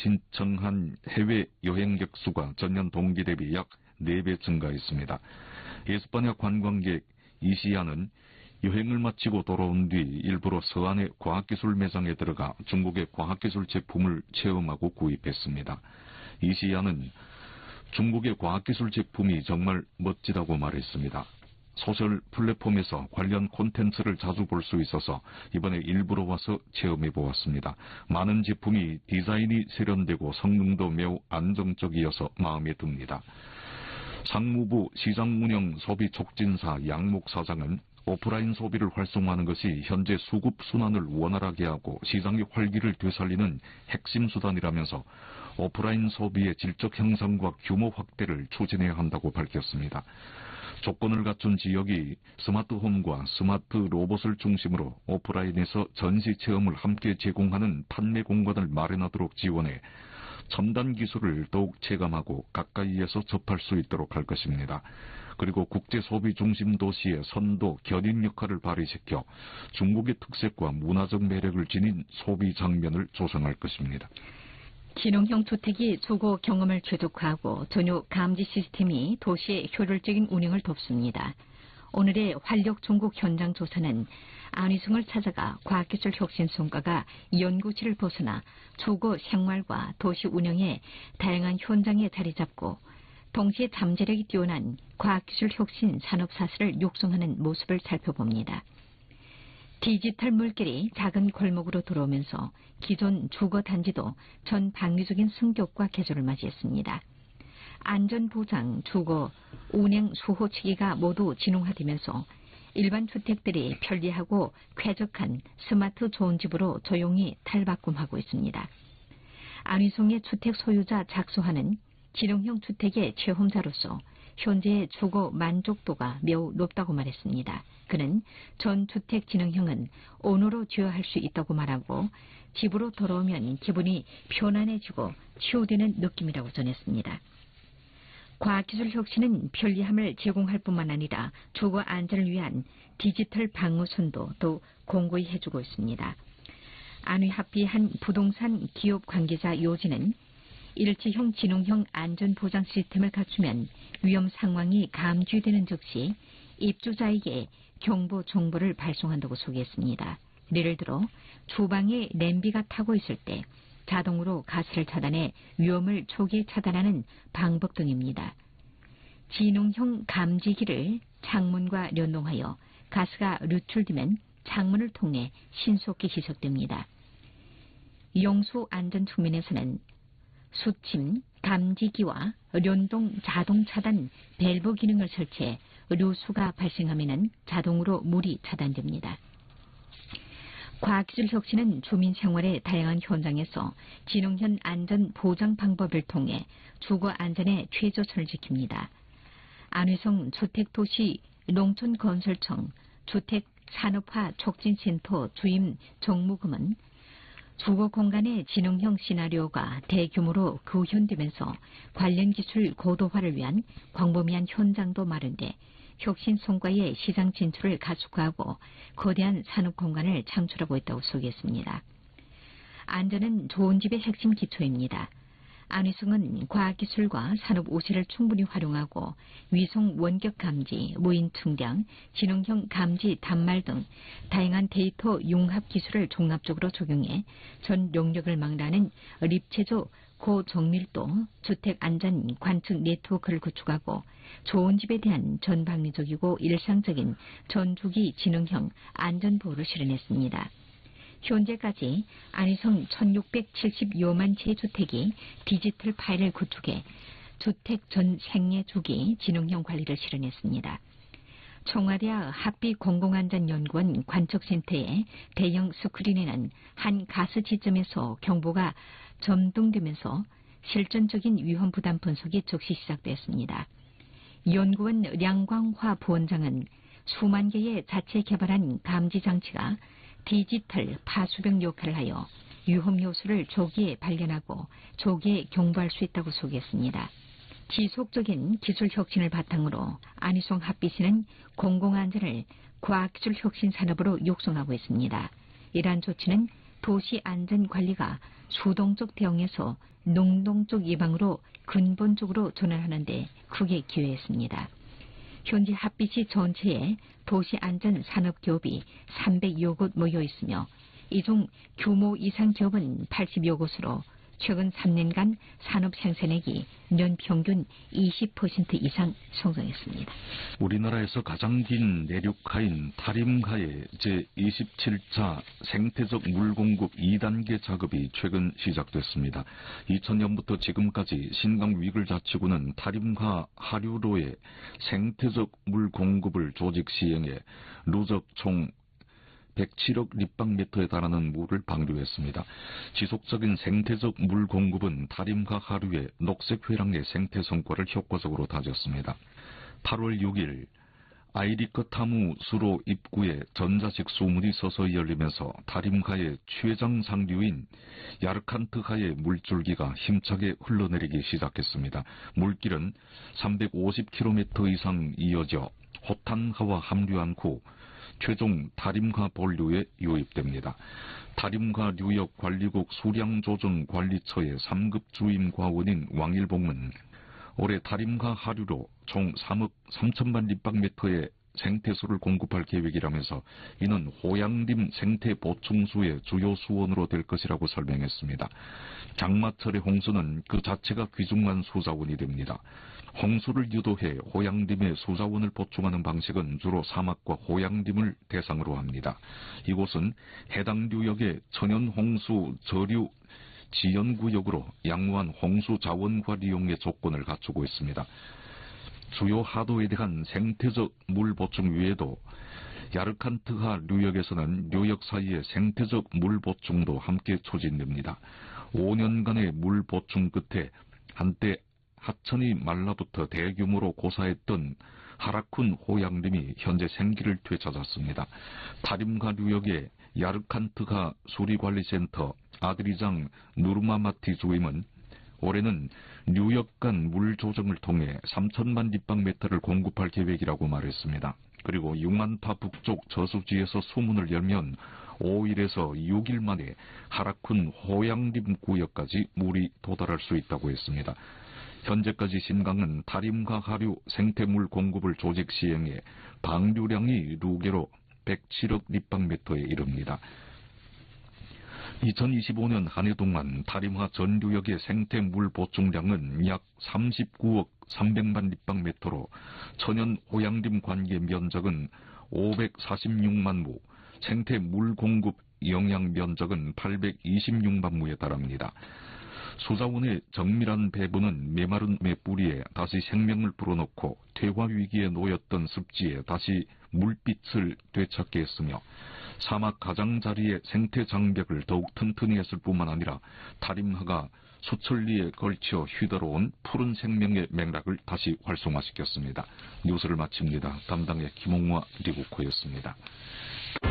신청한 해외 여행객 수가 전년 동기 대비 약 4배 증가했습니다. 에스파냐 관광객 이시야는 여행을 마치고 돌아온 뒤 일부러 서안의 과학기술 매장에 들어가 중국의 과학기술 제품을 체험하고 구입했습니다. 이시야는 중국의 과학기술 제품이 정말 멋지다고 말했습니다. 소셜 플랫폼에서 관련 콘텐츠를 자주 볼 수 있어서 이번에 일부러 와서 체험해 보았습니다. 많은 제품이 디자인이 세련되고 성능도 매우 안정적이어서 마음에 듭니다. 상무부 시장운영 소비촉진사 양목 사장은 오프라인 소비를 활성화하는 것이 현재 수급 순환을 원활하게 하고 시장의 활기를 되살리는 핵심 수단이라면서 오프라인 소비의 질적 형성과 규모 확대를 추진해야 한다고 밝혔습니다. 조건을 갖춘 지역이 스마트홈과 스마트 로봇을 중심으로 오프라인에서 전시 체험을 함께 제공하는 판매 공간을 마련하도록 지원해 첨단 기술을 더욱 체감하고 가까이에서 접할 수 있도록 할 것입니다. 그리고 국제 소비 중심 도시의 선도 견인 역할을 발휘시켜 중국의 특색과 문화적 매력을 지닌 소비 장면을 조성할 것입니다. 지능형 주택이 주거 경험을 최적화하고 전유 감지 시스템이 도시의 효율적인 운영을 돕습니다. 오늘의 활력 중국 현장 조사는 안희승을 찾아가 과학기술 혁신 성과가 연구실을 벗어나 주거 생활과 도시 운영의 다양한 현장에 자리 잡고 동시에 잠재력이 뛰어난 과학기술 혁신 산업 사슬을 육성하는 모습을 살펴봅니다. 디지털 물결이 작은 골목으로 들어오면서 기존 주거 단지도 전 방위적인 승격과 개조를 맞이했습니다. 안전보장, 주거, 운행, 수호 체계가 모두 진흥화되면서 일반 주택들이 편리하고 쾌적한 스마트 좋은 집으로 조용히 탈바꿈하고 있습니다. 안희성의 주택 소유자 작소하는 지능형 주택의 체험자로서 현재의 주거 만족도가 매우 높다고 말했습니다. 그는 전 주택 지능형은 온으로 제어할 수 있다고 말하고 집으로 돌아오면 기분이 편안해지고 치유되는 느낌이라고 전했습니다. 과학기술 혁신은 편리함을 제공할 뿐만 아니라 주거 안전을 위한 디지털 방어선도 더 공고히 해주고 있습니다. 안휘합의 한 부동산 기업 관계자 요지는 일체형 지능형 안전보장 시스템을 갖추면 위험 상황이 감지되는 즉시 입주자에게 경보 정보를 발송한다고 소개했습니다. 예를 들어 주방에 냄비가 타고 있을 때 자동으로 가스를 차단해 위험을 초기에 차단하는 방법 등입니다. 지능형 감지기를 창문과 연동하여 가스가 누출되면 창문을 통해 신속히 희석됩니다. 영수 안전 측면에서는 수침, 감지기와 연동 자동 차단 밸브 기능을 설치해 누수가 발생하면 자동으로 물이 차단됩니다. 과학기술 혁신은 주민 생활의 다양한 현장에서 지능형 안전 보장 방법을 통해 주거 안전의 최저선을 지킵니다. 안휘성 주택도시 농촌건설청 주택산업화 촉진센터 주임 정무금은 주거 공간의 지능형 시나리오가 대규모로 구현되면서 관련 기술 고도화를 위한 광범위한 현장도 마련돼 혁신 성과의 시장 진출을 가속화하고 거대한 산업 공간을 창출하고 있다고 소개했습니다. 안전은 좋은 집의 핵심 기초입니다. 안휘성은 과학기술과 산업 오세를 충분히 활용하고 위성 원격 감지, 무인 측량, 지능형 감지 단말 등 다양한 데이터 융합 기술을 종합적으로 적용해 전 영역을 망라하는 립체조 고정밀도 주택 안전 관측 네트워크를 구축하고 좋은 집에 대한 전방위적이고 일상적인 전주기 지능형 안전보호를 실현했습니다. 현재까지 안희성 1670여만 채의 주택이 디지털 파일을 구축해 주택 전 생애 주기 지능형 관리를 실현했습니다. 청와대와 합비공공안전연구원 관측센터의 대형 스크린에는 한 가스 지점에서 경보가 점등되면서 실전적인 위험 부담 분석이 즉시 시작됐습니다. 연구원 량광화 부원장은 수만 개의 자체 개발한 감지 장치가 디지털 파수병 역할을 하여 위험 요소를 조기에 발견하고 조기에 경보할 수 있다고 소개했습니다. 지속적인 기술 혁신을 바탕으로 안희성 합비시는 공공안전을 과학기술 혁신 산업으로 육성하고 있습니다. 이러한 조치는 도시 안전 관리가 수동적 대응에서 능동적 예방으로 근본적으로 전환하는데 크게 기여했습니다. 현재 핫빛이 전체에 도시 안전 산업 기업이 300여 곳 모여 있으며 이 중 규모 이상 기업은 80여 곳으로 최근 3년간 산업 생산액이 연평균 20% 이상 성장했습니다. 우리나라에서 가장 긴 내륙하인 타림가의 제27차 생태적 물 공급 2단계 작업이 최근 시작됐습니다. 2000년부터 지금까지 신강 위글자치구는 타림가 하류로의 생태적 물 공급을 조직 시행해 누적 총 107억立方미터에 달하는 물을 방류했습니다. 지속적인 생태적 물 공급은 타림가 하류의 녹색 회랑의 생태 성과를 효과적으로 다졌습니다. 8월 6일 아이리커타무 수로 입구에 전자식 수문이 서서히 열리면서 타림가의 최장 상류인 야르칸트하의 물줄기가 힘차게 흘러내리기 시작했습니다. 물길은 350km 이상 이어져 호탄하와 합류한 후 최종 타림가 본류에 유입됩니다. 타림가 뉴역 관리국 수량조정관리처의 3급 주임 과원인 왕일봉은 올해 타림가 하류로 총 3억 3천만立方미터의 생태수를 공급할 계획이라면서 이는 호양림 생태 보충수의 주요 수원으로 될 것이라고 설명했습니다. 장마철의 홍수는 그 자체가 귀중한 수자원이 됩니다. 홍수를 유도해 호양림의 수자원을 보충하는 방식은 주로 사막과 호양림을 대상으로 합니다. 이곳은 해당 유역의 천연홍수 저류 지연구역으로 양호한 홍수 자원과 이용의 조건을 갖추고 있습니다. 주요 하도에 대한 생태적 물 보충 외에도 야르칸트하 유역에서는 유역 사이의 생태적 물 보충도 함께 추진됩니다. 5년간의 물 보충 끝에 한때 하천이 말라붙어 대규모로 고사했던 하라쿤 호양림이 현재 생기를 되찾았습니다. 타림가 유역의 야르칸트하 수리관리센터 아드리장 누르마마티 주임은 올해는 뉴역 간 물 조정을 통해 3천만立方미터를 공급할 계획이라고 말했습니다. 그리고 융안파 북쪽 저수지에서 수문을 열면 5일에서 6일 만에 하라쿤 호양림 구역까지 물이 도달할 수 있다고 했습니다. 현재까지 신강은 타림가 하류 생태물 공급을 조직 시행해 방류량이 루게로 107억立方미터에 이릅니다. 2025년 한 해 동안 타림하 전 유역의 생태물 보충량은 약 39억 300만立方미터로 천연 호양림 관계 면적은 546만 무, 생태물 공급 영향 면적은 826만 무에 달합니다. 수자원의 정밀한 배분은 메마른 맷뿌리에 다시 생명을 불어넣고 퇴화 위기에 놓였던 습지에 다시 물빛을 되찾게 했으며 사막 가장자리의 생태 장벽을 더욱 튼튼히 했을 뿐만 아니라 타림하가 수천리에 걸쳐 휘달아온 푸른 생명의 맥락을 다시 활성화시켰습니다. 뉴스를 마칩니다. 담당의 김홍화 리포터였습니다.